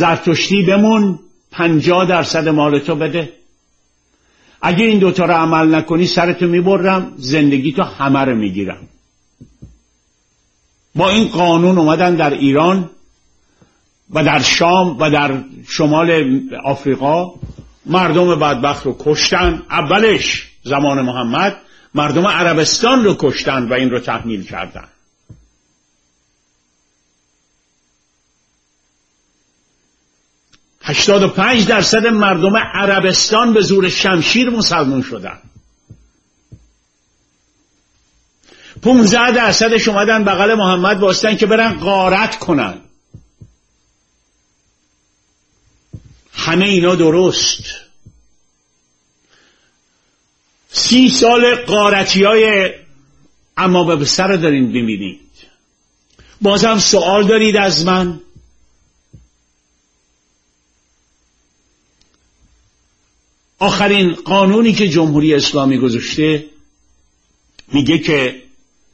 زرتشتی بمون، 50% مال تو بده. اگه این دوتا رو عمل نکنی سرتو میبرم، زندگی تو همه رو میگیرم. با این قانون اومدن در ایران و در شام و در شمال آفریقا مردم بدبخت رو کشتن. اولش زمان محمد مردم عربستان رو کشتن و این رو تحمیل کردن. « 85% مردم عربستان به زور شمشیر مسلمان شدن. 15% اومدن بغل محمد واسطن که برن غارت کنن. همه اینا درست. 30 سال غارتی های اما به سر دارین ببینید. بازم سوال دارید از من؟ آخرین قانونی که جمهوری اسلامی گذاشته میگه که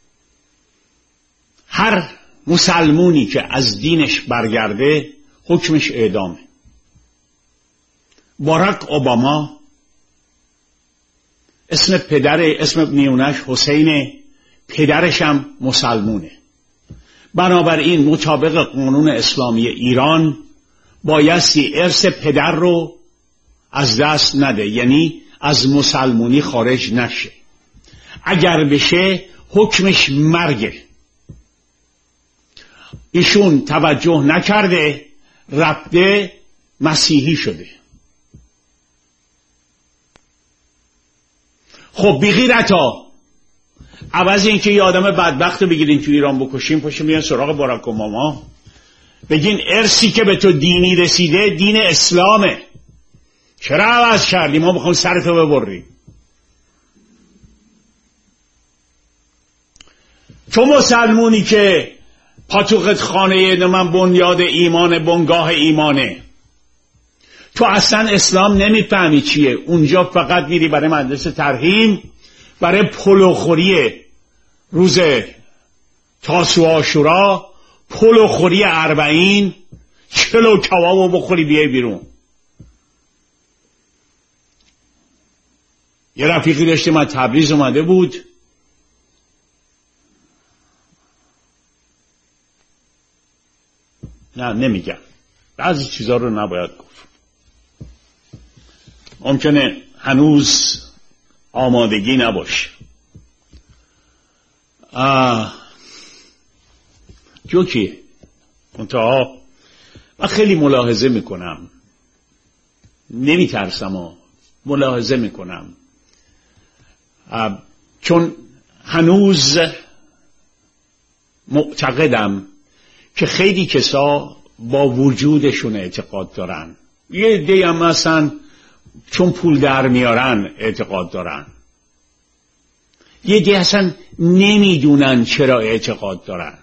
هر مسلمونی که از دینش برگرده حکمش اعدامه. باراک اوباما اسم میونش حسینه، پدرش هم مسلمونه. بنابراین مطابق قانون اسلامی ایران بایستی ارث پدر رو از دست نده، یعنی از مسلمونی خارج نشه. اگر بشه حکمش مرگه. ایشون توجه نکرده، رفته مسیحی شده. خب بی‌غیرتا، عوض این که یه آدم بدبخت رو بگیرین تو ایران بکشین، پاشو میان سراغ باراک اوباما بگین ارثی که به تو دینی رسیده دین اسلامه، چرا عوض کردی؟ ما بخوام سرتو ببریم. تو مسلمونی که پاتوقت خانه من بنیاد ایمان، بنگاه ایمانه، تو اصلا اسلام نمیفهمی چیه. اونجا فقط میری برای مجلس ترحیم، برای پلوخوری روز تاسوعا عاشورا، پلوخوری 40 کیلو کبابو بخوری بیای بیرون. یه رفیقی داشته من تبریز اومده بود، نه نمیگم، بعضی چیزا رو نباید گفت، ممکنه هنوز آمادگی نباشه. جوکیه. منتها من خیلی ملاحظه میکنم، نمیترسم، ملاحظه میکنم، چون هنوز معتقدم که خیلی کسا با وجودشون اعتقاد دارن. یه عده‌ای هم مثلا چون پول در میارن اعتقاد دارن، یه عده‌ای اصلا نمیدونن چرا اعتقاد دارن.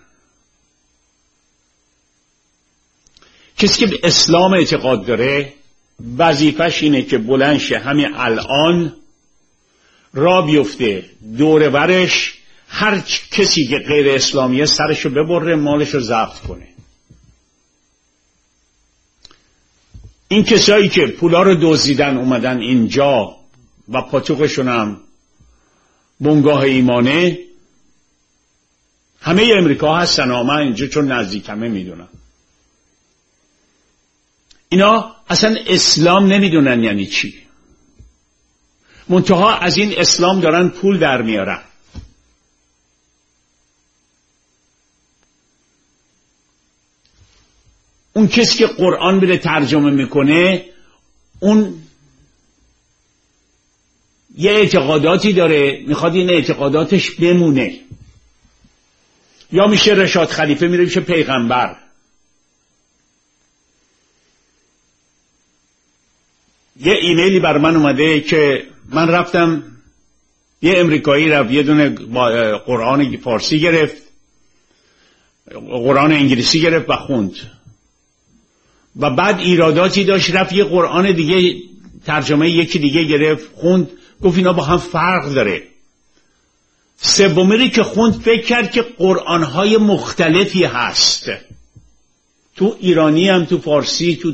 کسی که به اسلام اعتقاد داره وظیفش اینه که بلند شه همین الان را بیفته دور برش، هر کسی که غیر اسلامیه سرشو ببره، مالشو ضبط کنه. این کسایی که پولا رو دزدیدن اومدن اینجا و پاتوقشون هم بنگاه ایمانه، همه امریکا هستن، من اینجا چون نزدیکمه میدونم. اینا اصلا اسلام نمیدونن یعنی چی، منتها از این اسلام دارن پول در میارن. اون کسی که قرآن بره ترجمه میکنه، اون یه اعتقاداتی داره، میخواد این اعتقاداتش بمونه. یا میشه رشاد خلیفه، میره میشه پیغمبر. یه ایمیلی بر من اومده که من رفتم، یه امریکایی رفت یه دونه قرآن فارسی گرفت، قرآن انگلیسی گرفت و خوند، و بعد ایراداتی داشت، رفت یه قرآن دیگه ترجمه یکی دیگه گرفت خوند، گفت اینا با هم فرق داره. سومی که خوند فکر کرد که قرآن‌های مختلفی هست، تو ایرانی هم، تو فارسی، تو